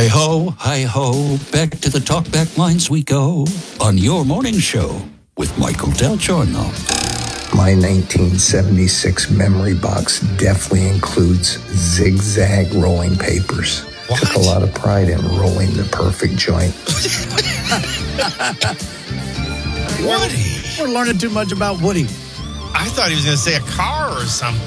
Hi ho, back to the talkback lines we go on your morning show with Michael Del Giorno. My 1976 memory box definitely includes zigzag rolling papers. What? Took a lot of pride in rolling the perfect joint. Woody. We're learning too much about Woody. I thought he was going to say a car or something.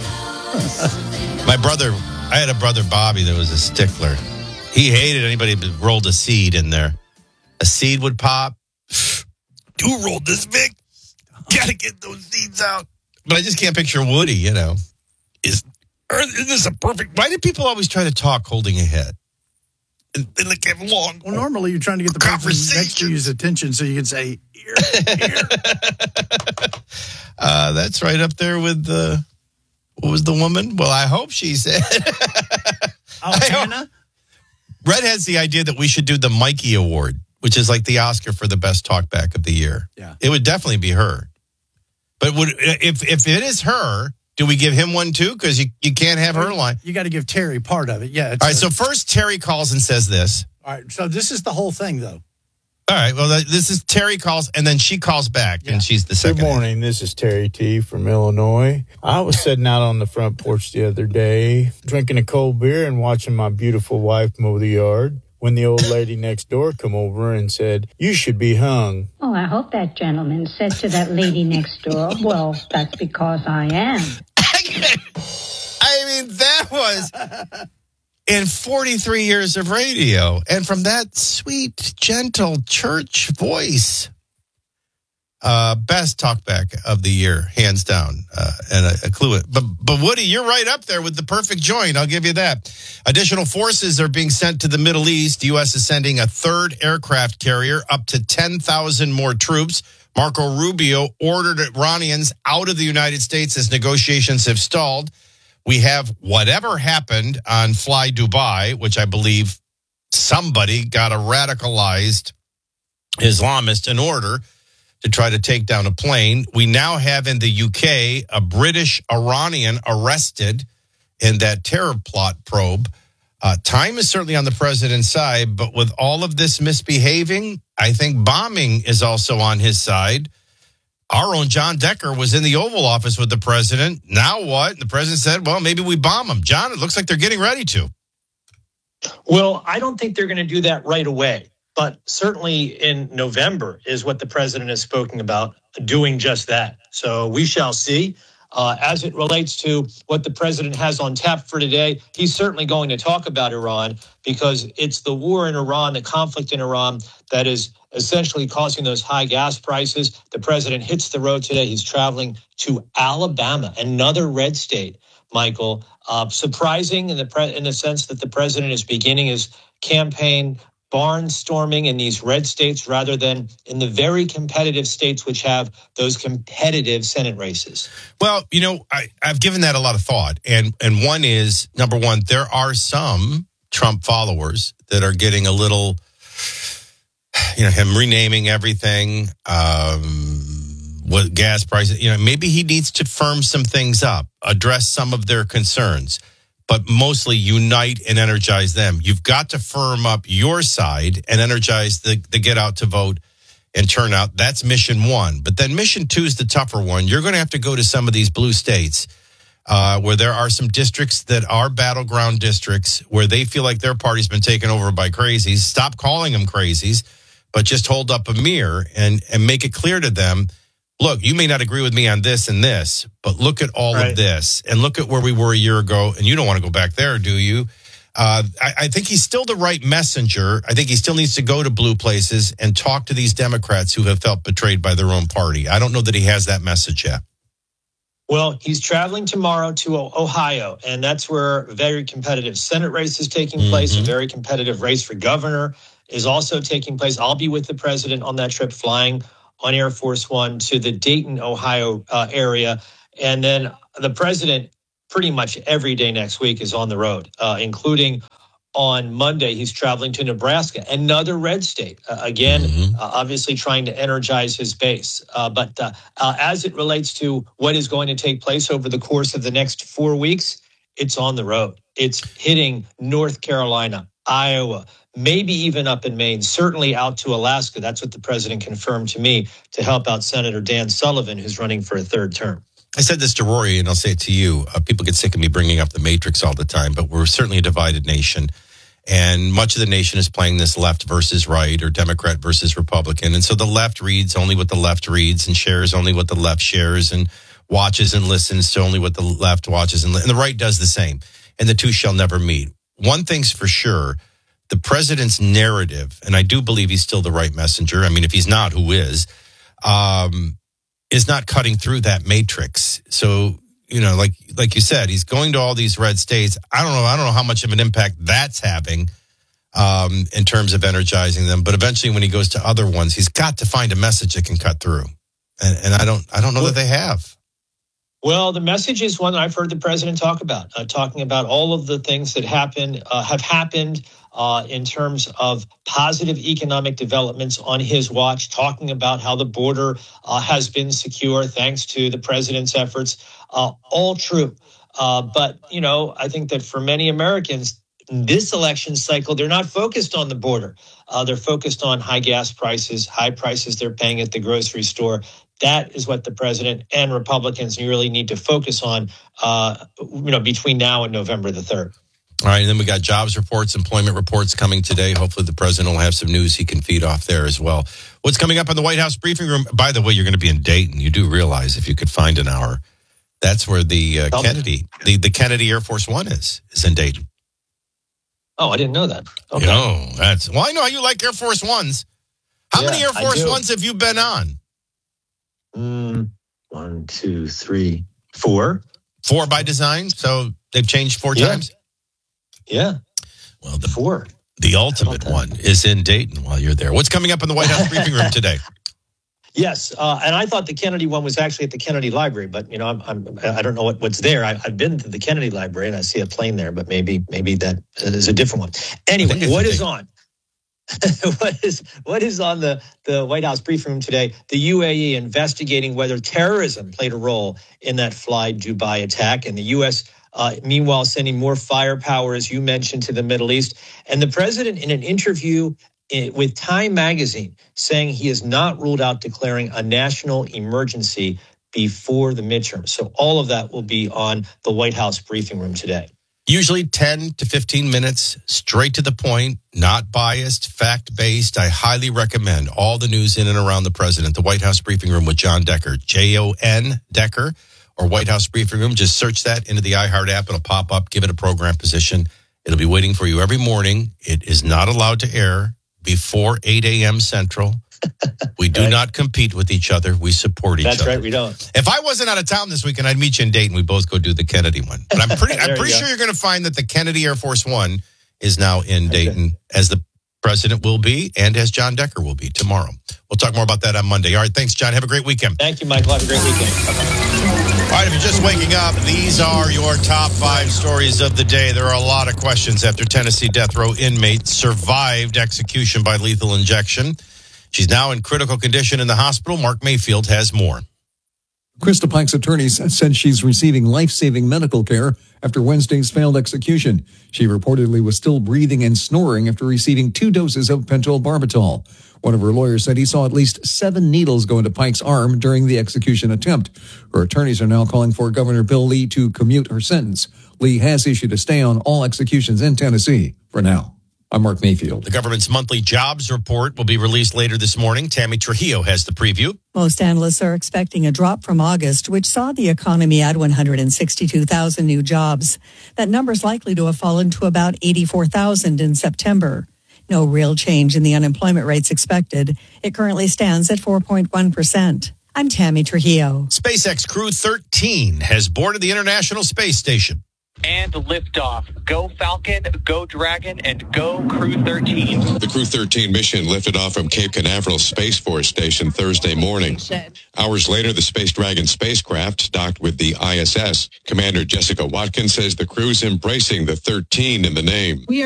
I had a brother, Bobby, that was a stickler. He hated anybody that rolled a seed in there. A seed would pop. Who rolled this big? Gotta get those seeds out. But I just can't picture Woody, you know. Is this a perfect... Why do people always try to talk holding a head? They look at long... Well, normally you're trying to get the person next to you's attention so you can say, here. That's right up there with the... What was the woman? Well, I hope she said... Hannah? Red has the idea that we should do the Mikey Award, which is like the Oscar for the best talkback of the year. Yeah. It would definitely be her. But if it is her, do we give him one too? Because you can't have her line. You got to give Terry part of it. Yeah. All right, so first Terry calls and says this. All right, so this is the whole thing, though. All right, well, this is Terry calls, and then she calls back, and she's the second. Good morning. This is Terry T. from Illinois. I was sitting out on the front porch the other day, drinking a cold beer and watching my beautiful wife mow the yard, when the old lady next door come over and said, "You should be hung." Oh, I hope that gentleman said to that lady next door, "Well, that's because I am." I mean, that was... in 43 years of radio, and from that sweet, gentle church voice. Best talkback of the year, hands down, and a clue. But Woody, you're right up there with the perfect joint. I'll give you that. Additional forces are being sent to the Middle East. The U.S. is sending a third aircraft carrier, up to 10,000 more troops. Marco Rubio ordered Iranians out of the United States as negotiations have stalled. We have whatever happened on Fly Dubai, which I believe somebody got a radicalized Islamist in order to try to take down a plane. We now have in the UK a British Iranian arrested in that terror plot probe. Time is certainly on the president's side, but with all of this misbehaving, I think bombing is also on his side. Our own John Decker was in the Oval Office with the president. Now what? The president said, well, maybe we bomb them. John, it looks like they're getting ready to. Well, I don't think they're going to do that right away. But certainly in November is what the president has spoken about, doing just that. So we shall see. As it relates to what the president has on tap for today, he's certainly going to talk about Iran because it's the war in Iran, the conflict in Iran that is essentially causing those high gas prices. The president hits the road today. He's traveling to Alabama, another red state, Michael. Surprising in the sense that the president is beginning his campaign barnstorming in these red states rather than in the very competitive states which have those competitive Senate races. Well, you know, I've given that a lot of thought. And one is, number one, there are some Trump followers that are getting a little, you know, him renaming everything, what gas prices, you know, maybe he needs to firm some things up, address some of their concerns, but mostly unite and energize them. You've got to firm up your side and energize the get out to vote and turn out. That's mission one. But then mission two is the tougher one. You're going to have to go to some of these blue states where there are some districts that are battleground districts where they feel like their party's been taken over by crazies. Stop calling them crazies, but just hold up a mirror and make it clear to them, look, you may not agree with me on this and this, but look at all of this and look at where we were a year ago. And you don't want to go back there, do you? I think he's still the right messenger. I think he still needs to go to blue places and talk to these Democrats who have felt betrayed by their own party. I don't know that he has that message yet. Well, he's traveling tomorrow to Ohio, and that's where a very competitive Senate race is taking place. A very competitive race for governor is also taking place. I'll be with the president on that trip, flying on Air Force One to the Dayton, Ohio area. And then the president pretty much every day next week is on the road, including on Monday, he's traveling to Nebraska, another red state. Obviously trying to energize his base. But as it relates to what is going to take place over the course of the next 4 weeks, it's on the road. It's hitting North Carolina, Iowa, maybe even up in Maine, certainly out to Alaska. That's what the president confirmed to me, to help out Senator Dan Sullivan, who's running for a third term. I said this to Rory, and I'll say it to you. People get sick of me bringing up the matrix all the time, but we're certainly a divided nation. And much of the nation is playing this left versus right or Democrat versus Republican. And so the left reads only what the left reads and shares only what the left shares and watches and listens to only what the left watches. And the right does the same. And the two shall never meet. One thing's for sure, the president's narrative, and I do believe he's still the right messenger. I mean, if he's not, who is not cutting through that matrix. So, like you said, he's going to all these red states. I don't know how much of an impact that's having in terms of energizing them. But eventually, when he goes to other ones, he's got to find a message that can cut through. And I don't know that they have. Well, the message is one that I've heard the president talk about, talking about all of the things that have happened in terms of positive economic developments on his watch, talking about how the border has been secure thanks to the president's efforts. All true. But, I think that for many Americans, this election cycle, they're not focused on the border. They're focused on high gas prices, high prices they're paying at the grocery store. That is what the president and Republicans really need to focus on, between now and November the 3rd. All right, and then we got jobs reports, employment reports coming today. Hopefully the president will have some news he can feed off there as well. What's coming up in the White House briefing room? By the way, you're going to be in Dayton. You do realize if you could find an hour, that's where the the Kennedy Air Force One is in Dayton. Oh, I didn't know that. Okay. No, I know how you like Air Force Ones. How many Air Force Ones have you been on? 1, 2, 3, 4. 4 by design, so they've changed 4 times? Yeah. Well, the ultimate one is in Dayton while you're there. What's coming up in the White House briefing room today? Yes, and I thought the Kennedy one was actually at the Kennedy Library, but I don't know what's there. I've been to the Kennedy Library and I see a plane there, but maybe that is a different one. Anyway, what is on? What is on the White House briefing room today? The UAE investigating whether terrorism played a role in that Fly Dubai attack, and the U.S. Meanwhile sending more firepower, as you mentioned, to the Middle East. And the president, in an interview with Time magazine, saying he has not ruled out declaring a national emergency before the midterm. So all of that will be on the White House briefing room today. Usually 10 to 15 minutes, straight to the point, not biased, fact-based. I highly recommend all the news in and around the president. The White House briefing room with John Decker, Jon Decker, or White House briefing room. Just search that into the iHeart app. It'll pop up. Give it a program position. It'll be waiting for you every morning. It is not allowed to air before 8 a.m. Central. We do not compete with each other. We support each other. That's right, we don't. If I wasn't out of town this weekend, I'd meet you in Dayton. We both go do the Kennedy one. But I'm pretty sure you're going to find that the Kennedy Air Force One is now in Dayton, as the president will be and as John Decker will be tomorrow. We'll talk more about that on Monday. All right, thanks, John. Have a great weekend. Thank you, Michael. Have a great weekend. All right, if you're just waking up, these are your top 5 stories of the day. There are a lot of questions after Tennessee death row inmate survived execution by lethal injection. She's now in critical condition in the hospital. Mark Mayfield has more. Krista Pike's attorneys said she's receiving life-saving medical care after Wednesday's failed execution. She reportedly was still breathing and snoring after receiving 2 doses of pentobarbital. One of her lawyers said he saw at least 7 needles go into Pike's arm during the execution attempt. Her attorneys are now calling for Governor Bill Lee to commute her sentence. Lee has issued a stay on all executions in Tennessee for now. I'm Mark Mayfield. The government's monthly jobs report will be released later this morning. Tammy Trujillo has the preview. Most analysts are expecting a drop from August, which saw the economy add 162,000 new jobs. That number is likely to have fallen to about 84,000 in September. No real change in the unemployment rates expected. It currently stands at 4.1%. I'm Tammy Trujillo. SpaceX Crew 13 has boarded the International Space Station. And liftoff. Go Falcon, go Dragon, and go Crew 13. The Crew 13 mission lifted off from Cape Canaveral Space Force Station Thursday morning. Hours later, the Space Dragon spacecraft docked with the ISS. Commander Jessica Watkins says the crew's embracing the 13 in the name.